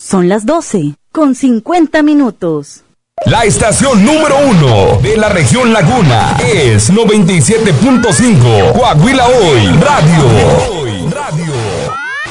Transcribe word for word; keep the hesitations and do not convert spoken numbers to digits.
Son las doce, con cincuenta minutos. La estación número uno de la región Laguna es noventa y siete punto cinco Coahuila Hoy Radio. Radio.